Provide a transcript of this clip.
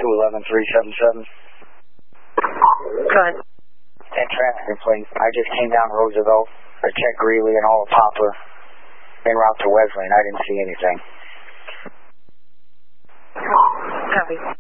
211-377. Go ahead. 10 traffic complaint. I just came down Roosevelt. I checked Greeley and all of Poplar. En route to Wesley, and I didn't see anything. Copy.